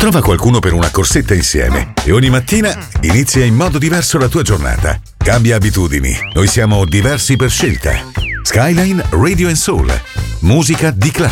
Trova qualcuno per una corsetta insieme e ogni mattina inizia in modo diverso la tua giornata. Cambia abitudini. Noi siamo diversi per scelta. Skyline Radio & Soul. Musica di classe.